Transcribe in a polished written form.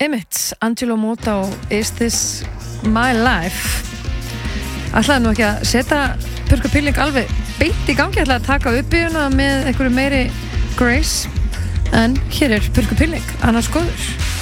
Einmitt, Angelo Motta og Is This My Life. Ætlaði nú ekki að setja Purku Pilling alveg beint í gangi, ætlaði að taka uppbygguna með einhverju meiri grace, en hér er Purku Pilling, annars góður.